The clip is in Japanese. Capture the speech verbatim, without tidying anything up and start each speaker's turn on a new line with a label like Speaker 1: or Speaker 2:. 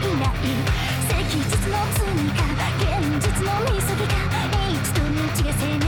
Speaker 1: いない。誠実の罪が